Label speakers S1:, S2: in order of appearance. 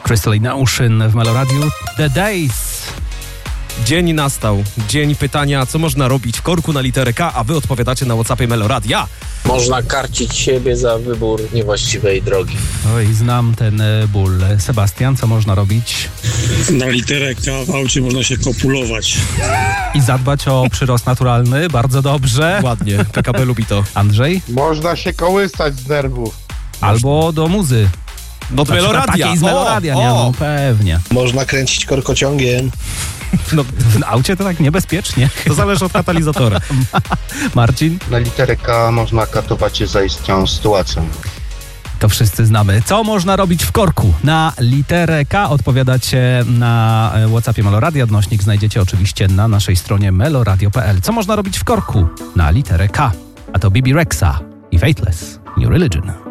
S1: Crystalline Ocean w Meloradiu. The Days.
S2: Dzień nastał. Dzień pytania, co można robić w korku na literę K, a wy odpowiadacie na WhatsAppie Meloradia.
S3: Można karcić siebie za wybór niewłaściwej drogi.
S1: Oj, znam ten ból. Sebastian, co można robić?
S4: Na literę K w aucie można się kopulować.
S1: I zadbać o przyrost naturalny. Bardzo dobrze.
S2: Ładnie, PKP lubi to.
S1: Andrzej?
S5: Można się kołysać z nerwów.
S1: Albo do muzy.
S2: No to Meloradia.
S1: Takiej z Meloradia, nie? No pewnie.
S6: Można kręcić korkociągiem.
S1: No, w aucie to tak niebezpiecznie.
S2: To zależy od katalizatora.
S1: Marcin?
S7: Na literę K można katować się zaistniałą sytuacją.
S1: To wszyscy znamy. Co można robić w korku? Na literę K odpowiadacie na WhatsAppie Meloradia. Odnośnik znajdziecie oczywiście na naszej stronie meloradio.pl. Co można robić w korku? Na literę K. A to Bibi Rexa i Faithless New Religion.